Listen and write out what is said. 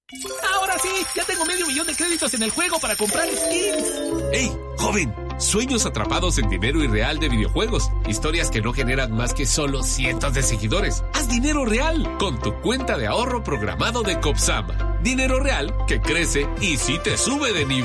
Ahora sí, ya tengo $500,000 de créditos en el juego para comprar skins. ¡Ey, joven! Sueños atrapados en dinero irreal de videojuegos. Historias que no generan más que solo cientos de seguidores. Haz dinero real con tu cuenta de ahorro programado de Copsama. Dinero real que crece y sí te sube de nivel.